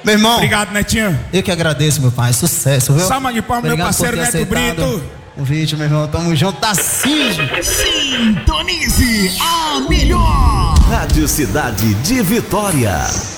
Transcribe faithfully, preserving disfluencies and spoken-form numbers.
Meu irmão. Obrigado, Netinho. Eu que agradeço, meu pai. Sucesso, viu? Salva de palmas, meu parceiro Neto Brito. O vídeo, meu irmão. Tamo junto, Tarcísio. Sintonize a melhor. Rádio Cidade de Vitória.